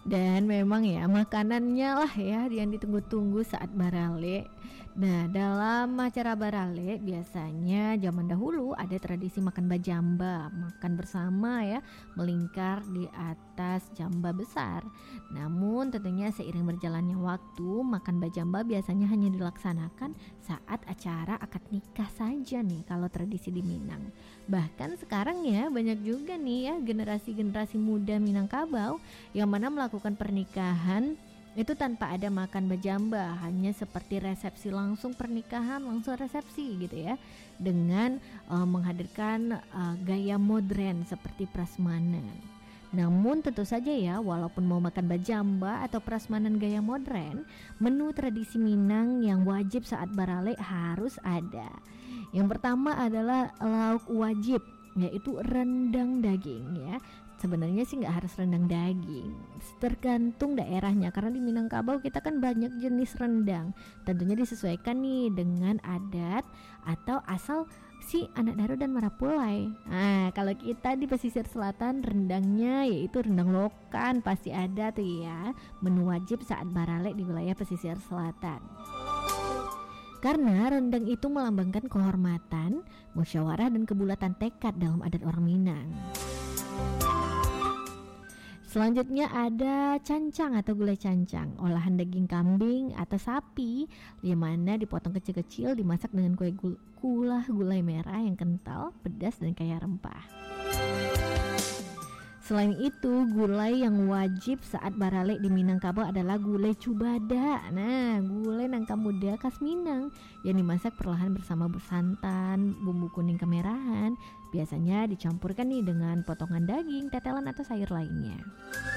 Dan memang ya makanannya lah ya yang ditunggu-tunggu saat barale. Nah, dalam acara barale biasanya zaman dahulu ada tradisi makan bajamba, makan bersama ya, melingkar di atas jamba besar. Namun tentunya seiring berjalannya waktu, makan bajamba biasanya hanya dilaksanakan saat acara akad nikah saja nih kalau tradisi di Minang. Bahkan sekarang ya banyak juga nih ya generasi-generasi muda Minangkabau yang mana melakukan pernikahan itu tanpa ada makan bajamba, hanya seperti resepsi langsung pernikahan, langsung resepsi gitu ya, dengan menghadirkan gaya modern seperti prasmanan. Namun tentu saja ya, walaupun mau makan bajamba atau prasmanan gaya modern, menu tradisi Minang yang wajib saat barale harus ada. Yang pertama adalah lauk wajib, yaitu rendang daging ya. Sebenarnya sih nggak harus rendang daging, tergantung daerahnya, karena di Minangkabau kita kan banyak jenis rendang. Tentunya disesuaikan nih dengan adat atau asal si anak Daro dan Marapulai. Nah, kalau kita di pesisir selatan rendangnya yaitu rendang lokan pasti ada tuh ya, menu wajib saat barale di wilayah pesisir selatan. Karena rendang itu melambangkan kehormatan, musyawarah dan kebulatan tekad dalam adat orang Minang. Selanjutnya ada cancang atau gulai cancang, olahan daging kambing atau sapi yang mana dipotong kecil-kecil, dimasak dengan gulai merah yang kental, pedas dan kaya rempah. Selain itu, gulai yang wajib saat barale di Minangkabau adalah gulai cubada. Nah, gulai nangka muda khas Minang yang dimasak perlahan bersama santan, bumbu kuning kemerahan. Biasanya dicampurkan nih dengan potongan daging, tetelan atau sayur lainnya.